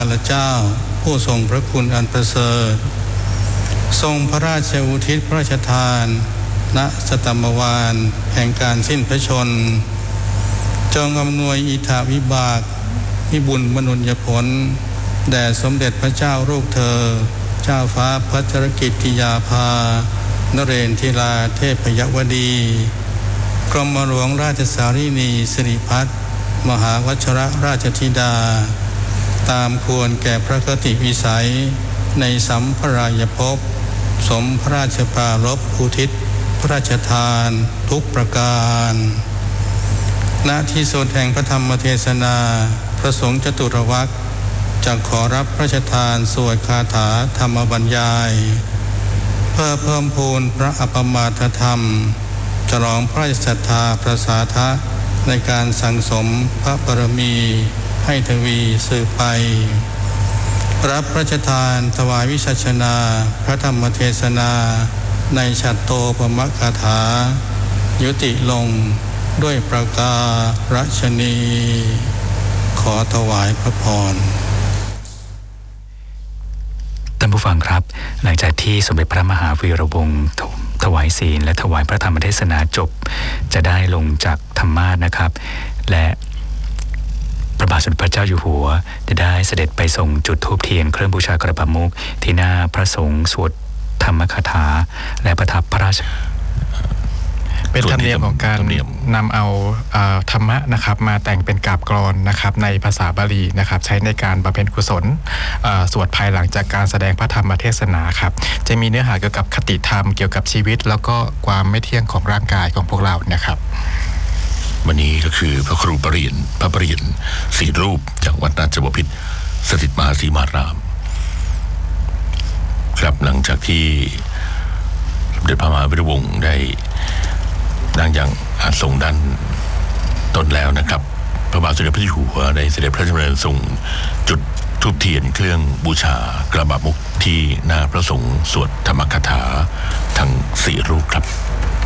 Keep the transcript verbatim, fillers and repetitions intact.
พระเจ้าผู้ทรงพระคุณอันประเสริฐทรงพระราชอุทิศพระราชทานณสตัมวาลแห่งการสิ้นพระชนจงอำนวยอิทธาวิบากวิบุญมนุญญผลแด่สมเด็จพระเจ้าลูกเธอเจ้าฟ้าพัชรกิติยาภานเรนทิราเทพยวดีกรมหลวงราชสารีนีสิริพัฒน์มหาวชรราชธิดาตามควรแก่พระคติวิสัยในสัมภรายภพสมพระราชปรารภอุทิศพระราชทานทุกประการณที่สุดแห่งพระธรรมเทศนาพระสงฆ์จตุรวรรษจะขอรับพระราชทานสวดคาถาธรรมบรรยายเพื่อเพิ่มพูนพระอปมาทธรรมฉลองพระราชศรัทธาประสาทะในการสั่งสมพระบารมีให้ทวีสืบไปรับพระราชทานถวายวิสัชนาพระธรรมเทศนาในฉัตรโตปมคาถายุติลงด้วยประการฉนีขอถวายพระพรท่านผู้ฟังครับหลังจากที่สมเด็จพระมหาวีระวงศ์ถวายศีลและถวายพระธรรมเทศนาจบจะได้ลงจากธรรมาสน์นะครับและพระบาทสมเด็จพระเจ้าอยู่หัวจะได้เสด็จไปส่งจุดธูปเทียนเครื่องบูชากระบะมุกที่หน้าพระสงฆ์สวดธรรมคาถาและประทับพระราชเป็นธรรมเนียมของการนำเอาธรรมะนะครับมาแต่งเป็นกาบกลอนนะครับในภาษาบาลีนะครับใช้ในการบำเพ็ญกุศลสวดภายหลังจากการแสดงพระธรรมเทศนาครับจะมีเนื้อหาเกี่ยวกับคติธรรมเกี่ยวกับชีวิตแล้วก็ความไม่เที่ยงของร่างกายของพวกเรานะครับวันนี้ก็คือพระครูปรริยนต์พระปรริยนต์สี่รูปจากวัดราชบพิตรสถิตมหาสีมารามครับหลังจากที่สมเด็จพระมหาวีระวงศ์ได้ดังอย่างอาสงด้านต้นแล้วนะครับพระบาทสมเด็จพระเจ้าอยู่หัวได้เสด็จพระราชดำเนินส่งจุดธูปเทียนเครื่องบูชากระบะมุกที่หน้าพระสงฆ์สวดธรรมคาถาทั้งสี่รูปครับ